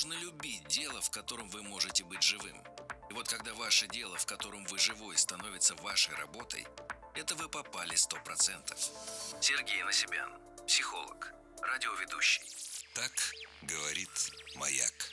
нужно любить дело, в котором вы можете быть живым. И вот когда ваше дело, в котором вы живой, становится вашей работой, это вы попали 100%. Сергей Насибян, психолог, радиоведущий. Так говорит Маяк.